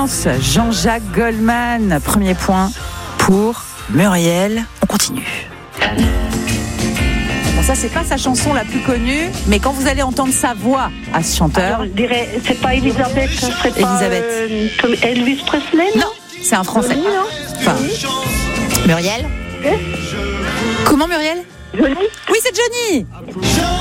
Jean-Jacques Goldman, premier point pour Muriel. On continue. Bon, ça, c'est pas sa chanson la plus connue, mais quand vous allez entendre sa voix à ce chanteur. Alors, je dirais, c'est pas Elisabeth, ce serait Elisabeth. pas Elvis Presley, Non, c'est un Français. Johnny, non Enfin, Muriel. Comment Muriel? Johnny. Oui, c'est Johnny.